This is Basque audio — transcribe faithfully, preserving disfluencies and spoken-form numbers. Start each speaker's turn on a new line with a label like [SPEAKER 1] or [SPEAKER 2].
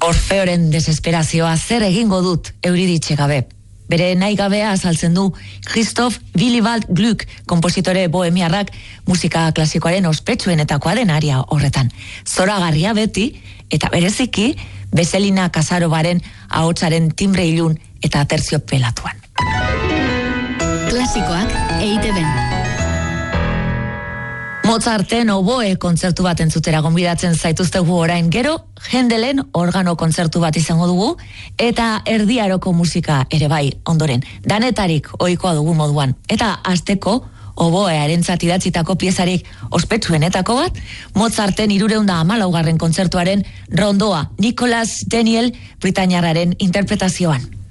[SPEAKER 1] Orfeoren desesperazioa zer egingo dut Euriditxe gabe. Bere nahi gabea azaltzen du Christoph Willibald Gluck, konpositore bohemiarrak musika klasikoaren ospetsuenetakoa den aria horretan. Zoragarria beti eta bereziki Beselina Kasarobaren ahotsaren timbre ilun eta terziopelatuan.
[SPEAKER 2] Klasikoak E I Te Be.
[SPEAKER 1] Mozarten oboe kontzertu bat entzutera gonbidatzen zaituztegu orain, gero Händelen organo kontzertu bat izango dugu eta erdiaroko musika ere bai ondoren. Danetarik ohikoa dugu moduan. Eta hasteko oboearentzat idatzitako piezarik ospetsuenetako bat, Mozarten hirurehun eta hamalaugarren kontzertuaren rondoa, Nicolas Daniel Britainiarraren interpretazioan.